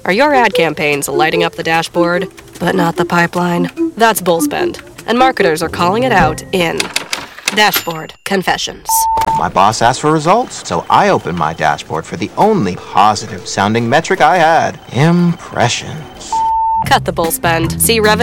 Are your ad campaigns lighting up the dashboard, but not the pipeline? That's bullspend, and marketers are calling it out in Dashboard Confessions. My boss asked for results, so I opened my dashboard for the only positive-sounding metric I had: impressions. Cut the bullspend. See revenue